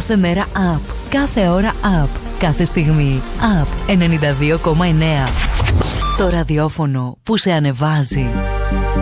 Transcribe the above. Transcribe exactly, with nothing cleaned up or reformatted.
Κάθε μέρα up. Κάθε ώρα up. Κάθε στιγμή up. ενενήντα δύο κόμμα εννέα. Το ραδιόφωνο που σε ανεβάζει.